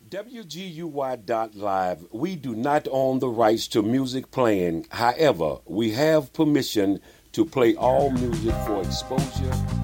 WGUY.live, we do not own the rights to music playing. However, we have permission to play all music for exposure